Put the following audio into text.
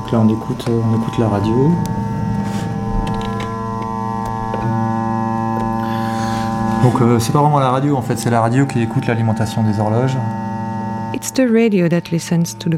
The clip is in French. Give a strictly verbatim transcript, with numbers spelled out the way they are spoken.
Donc là on écoute, on écoute la radio. Donc euh, c'est pas vraiment la radio en fait, c'est la radio qui écoute l'alimentation des horloges. It's the radio that listens to the